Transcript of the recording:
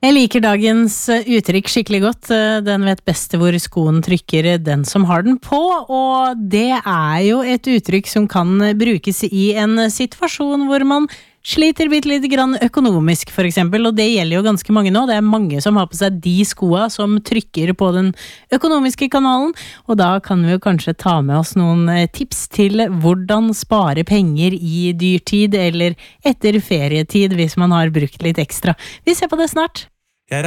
Jeg liker dagens uttrykk skikkelig godt. Den vet best hvor skoen trykker, den som har den på. Og det jo et uttrykk som kan brukes i en situasjon hvor man sliter bitte litt grann økonomisk, for eksempel. Og det gjelder jo ganske mange nå. Det mange som har på seg de skoene som trykker på den økonomiske kanalen. Og da kan vi jo kanskje ta med oss noen tips til hvordan spare penger i dyrtid eller etter ferietid hvis man har brukt litt ekstra. Vi ser på det snart.